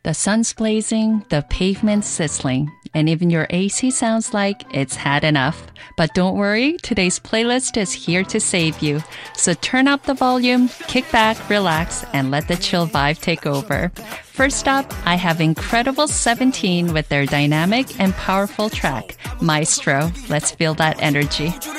The sun's blazing, the pavement's sizzling, and even your AC sounds like it's had enough. But don't worry, today's playlist is here to save you. So turn up the volume, kick back, relax, and let the chill vibe take over. First up, I have Incredible 17 with their dynamic and powerful track, Maestro. Let's feel that energy.